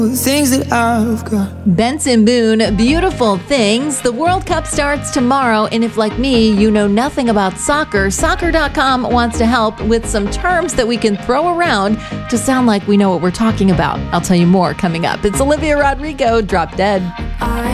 things that I've got. Benson Boone, Beautiful Things. The World Cup starts tomorrow, and if, like me, you know nothing about soccer, Soccer.com wants to help with some terms that we can throw around to sound like we know what we're talking about. I'll tell you more coming up. It's Olivia Rodrigo, Drop Dead.